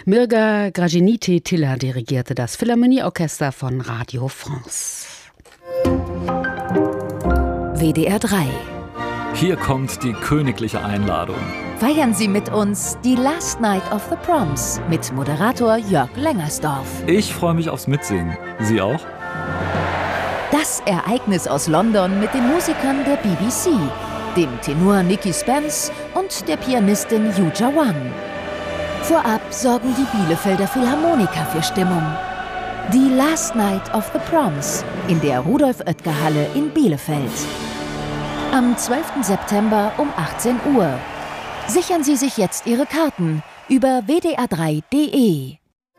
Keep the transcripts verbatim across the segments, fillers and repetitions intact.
Mirga Gražinytė-Tyla dirigierte das Philharmonieorchester von Radio France. W D R drei. Hier kommt die königliche Einladung. Feiern Sie mit uns die Last Night of the Proms mit Moderator Jörg Lengersdorf. Ich freue mich aufs Mitsingen. Sie auch? Das Ereignis aus London mit den Musikern der B B C, dem Tenor Nicky Spence und der Pianistin Yuja Wang. Vorab sorgen die Bielefelder Philharmoniker für Stimmung. Die Last Night of the Proms in der Rudolf-Oetker-Halle in Bielefeld. Am zwölften September um achtzehn Uhr. Sichern Sie sich jetzt Ihre Karten über w d r drei punkt d e.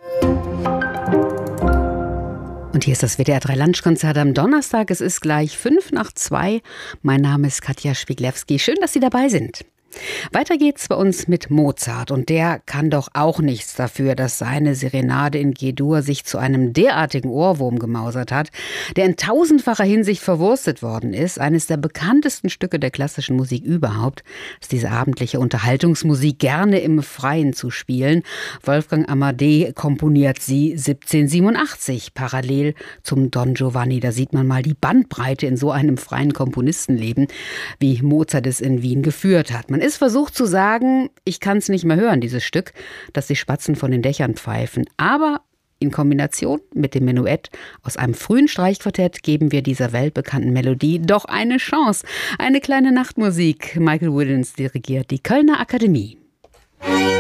Und hier ist das W D R drei Lunchkonzert am Donnerstag. Es ist gleich fünf nach zwei. Mein Name ist Katja Schwiglewski. Schön, dass Sie dabei sind. Weiter geht's bei uns mit Mozart und der kann doch auch nichts dafür, dass seine Serenade in G-Dur sich zu einem derartigen Ohrwurm gemausert hat, der in tausendfacher Hinsicht verwurstet worden ist. Eines der bekanntesten Stücke der klassischen Musik überhaupt ist diese abendliche Unterhaltungsmusik gerne im Freien zu spielen. Wolfgang Amadé komponiert sie siebzehnhundertsiebenundachtzig parallel zum Don Giovanni. Da sieht man mal die Bandbreite in so einem freien Komponistenleben, wie Mozart es in Wien geführt hat. Man ist versucht zu sagen, ich kann es nicht mehr hören, dieses Stück, dass die Spatzen von den Dächern pfeifen. Aber in Kombination mit dem Menuett aus einem frühen Streichquartett geben wir dieser weltbekannten Melodie doch eine Chance. Eine kleine Nachtmusik. Michael Williams dirigiert die Kölner Akademie.